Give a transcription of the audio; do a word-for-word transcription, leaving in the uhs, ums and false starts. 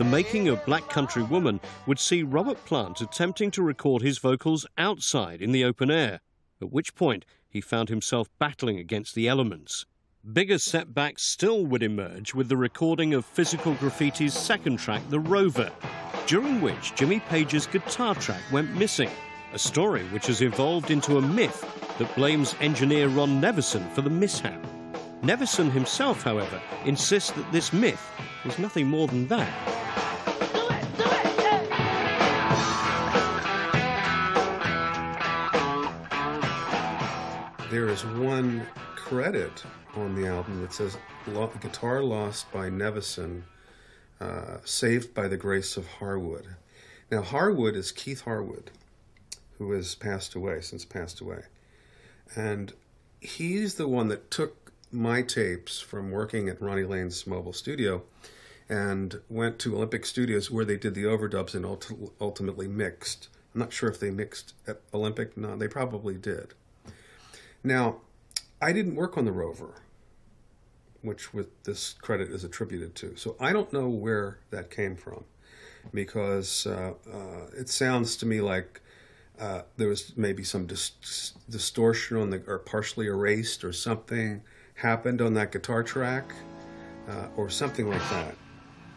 The Making of Black Country Woman would see Robert Plant attempting to record his vocals outside in the open air, at which point he found himself battling against the elements. Bigger setbacks still would emerge with the recording of Physical Graffiti's second track, The Rover, during which Jimmy Page's guitar track went missing, a story which has evolved into a myth that blames engineer Ron Nevison for the mishap. Nevison himself, however, insists that this myth is nothing more than that. There is one credit on the album that says guitar lost by Nevison, uh, saved by the grace of Harwood. Now, Harwood is Keith Harwood, who has passed away, since passed away. And he's the one that took my tapes from working at Ronnie Lane's mobile studio and went to Olympic Studios where they did the overdubs and ult- ultimately mixed. I'm not sure if they mixed at Olympic. No, they probably did. Now, I didn't work on the Rover, which with this credit is attributed to. So I don't know where that came from, because uh, uh, it sounds to me like uh, there was maybe some dis- distortion on the, or partially erased, or something happened on that guitar track, uh, or something like that.